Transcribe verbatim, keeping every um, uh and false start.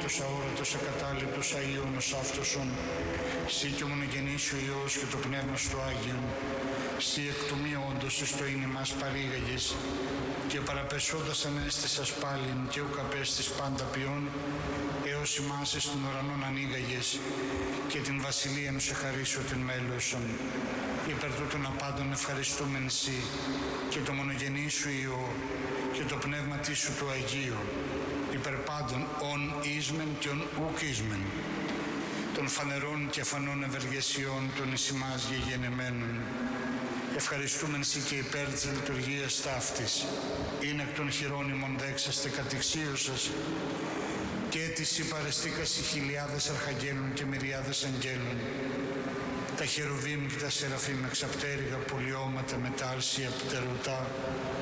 όρθιος, αόρατος, ακατάληπτος, αΐωνος αυτοσον, σύ και ο μονογενής ο Υιός και το Πνεύμα στο Άγιον, σύ εκ του μη όντως εις το είναι μας παρήγαγες, και παραπεσόντας ανέστησας πάλιν και ουκ απέστης πάντα ποιόν, έως ημάς εις των ουρανών ανοίγαγες, και την βασιλείαν σε χαρίσω την μέλωσον. Υπερ τούτων απάντων ευχαριστούμεν σοι, και το μονογενή σου Υιό, και το πνεύμα της σου του Αγίου, υπερ πάντων ον ίσμεν και ον ουκ ίσμεν, των φανερών και φανών ευεργεσιών των εις ημάς γεγενεμένων. Ευχαριστούμεν σοι και υπέρ της λειτουργίας ταύτης, είναι εκ των χειρών ημών δέξαστε κατηξίωσας, και έτσι παρεστήκασι χιλιάδες αρχαγγέλων και μυριάδες αγγέλων, τα χερουβίμ και τα σεραφείμ εξαπτέρυγα πολιώματα με τα άρσια πτερωτά,